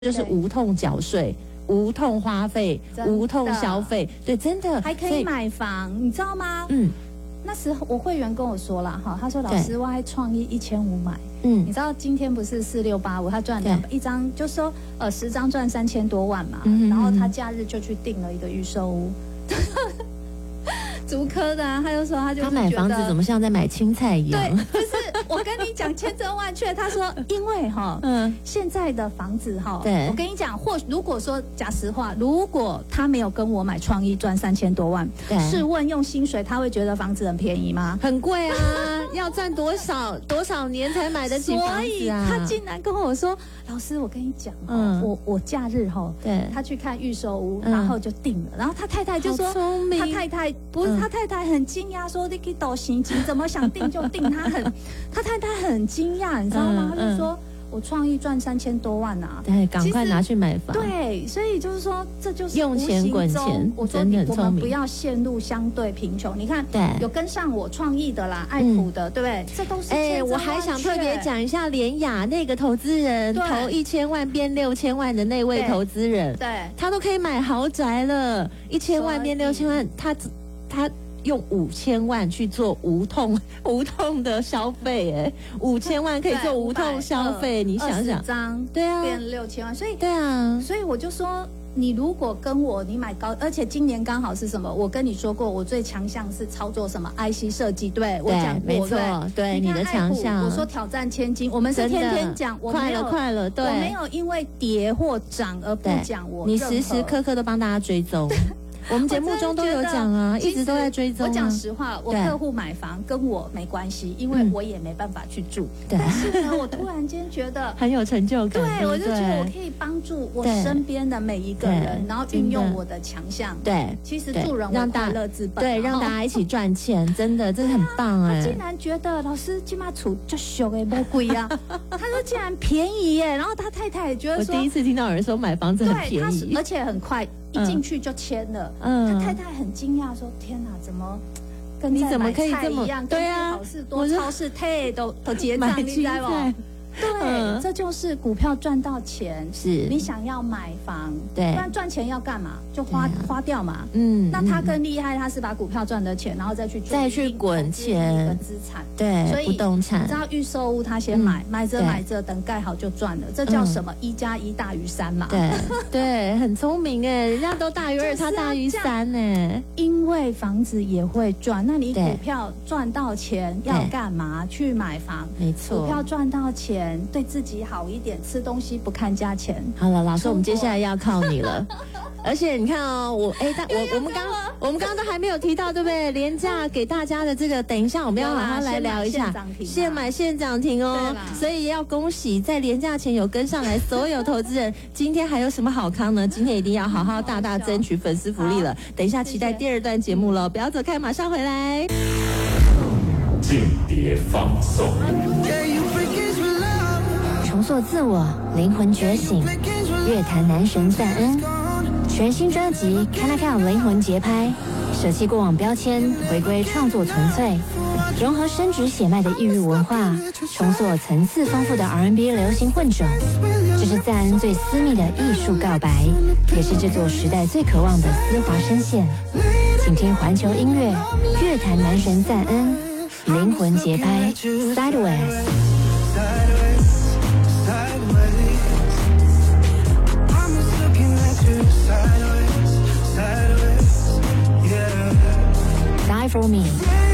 就是无痛缴税、无痛花费、无痛消费，对，真的还可以买房，你知道吗？那时候我会员跟我说了哈，他说老师我还创意1500买，你知道今天不是4685，他赚200一张，就说10张赚3000多万嘛，然后他假日就去订了一个预售屋。竹科的他就说他买房子怎么像在买青菜一样？ 对，就是我跟你讲千真万确。他说因为现在的房子我跟你讲，如果说讲实话，如果他没有跟我买创意赚3000多万，试问用薪水他会觉得房子很便宜吗？ 很贵啊，要赚多少年才买得起房子啊？ 所以他竟然跟我说，老师我跟你讲我假日他去看预售屋，然后就定了，然后他太太就说他太太不是。他太太很惊讶，说：“你给抖心情，怎么想定就定？”他太太很惊讶，你知道吗？他就说：“我创意赚3000多万啊！” 对，赶快拿去买房。 对，所以就是说，这就是用钱滚钱。 我说我们不要陷入相对贫穷。你看，有跟上我创意的啦，爱普的，对不对？这都是我还想特别讲一下联雅那个投资人，投1000万变6000万的那位投资人， 对， 他都可以买豪宅了，1000万变6000万，他用5000万去做无痛的消费，5000万可以做无痛消费，你想想， 对啊，变6000万，所以对啊， 所以我就说，你如果跟我你买高，而且今年刚好是什么？我跟你说过，我最强项是操作什么 IC 设计，对我讲过， 没错，对你的强项， 我说挑战千金，我们是天天讲， 快了，对， 我没有因为跌或涨而不讲我， 你时时刻刻都帮大家追踪。我们节目中都有讲啊，一直都在追踪。 我讲实话，我客户买房跟我没关系，因为我也没办法去住。 对， 但是呢，我突然间觉得很有成就感。 对，我就觉得我可以帮助我身边的每一个人，然后运用我的强项。 对， 其实助人为快乐之本。 对，让大家一起赚钱，真的很棒他竟然觉得老师今嘛厝就俗诶，不贵啊。他说竟然便宜耶，然后他太太也觉得说， 我第一次听到有人说买房子很便宜， 而且很快。一进去就签了，他太太很惊讶说：“天哪，怎么跟在买菜一样？对啊，好事多超市都结账，你知道吗？”对，这就是股票赚到钱， 是你想要买房， 对， 不然赚钱要干嘛？就花掉嘛。那他更厉害，他是把股票赚的钱，然后再去滚钱资产， 对，所以不动产。 你知道预售屋他先买着，等盖好就赚了，这叫什么？1+1大于3嘛。 对，很聪明哎，人家都大于2，他大于3哎。 因为房子也会赚，那你股票赚到钱要干嘛？去买房， 没错， 股票赚到钱。对自己好一点，吃东西不看价钱。 好了，老师，我们接下来要靠你了。而且你看哦，我们刚刚都还没有提到，对不对？廉价给大家的这个，等一下我们要好好来聊一下，现买现涨停哦。所以要恭喜在廉价前有跟上来所有投资人。今天还有什么好康呢？今天一定要好好大争取粉丝福利了。等一下期待第2段节目了，不要走开，马上回来。 间谍放送。 重塑自我，灵魂觉醒，乐坛男神赞恩。全新专辑《Can I Count 灵魂节拍》，舍弃过往标签，回归创作纯粹，融合深植血脉的异域文化，重塑层次丰富的 R&B 流行混种。这是赞恩最私密的艺术告白，也是这座时代最渴望的丝滑声线。请听环球音乐乐坛男神赞恩，灵魂节拍 Sideways。Die for me.